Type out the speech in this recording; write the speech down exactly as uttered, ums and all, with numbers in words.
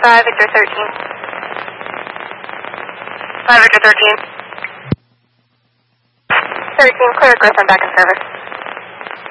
five, Victor thirteen. five, Victor thirteen. thirteen, clear Griffin back in service.